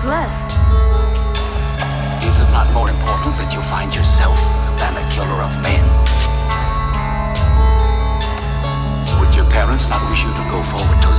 matters less. Is it not more important that you find yourself than a killer of men? Would your parents not wish you to go forward to